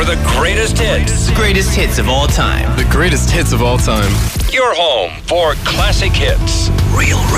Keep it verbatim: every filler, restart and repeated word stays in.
for the greatest hits. The greatest hits of all time. The greatest hits of all time. Your home for classic hits. Real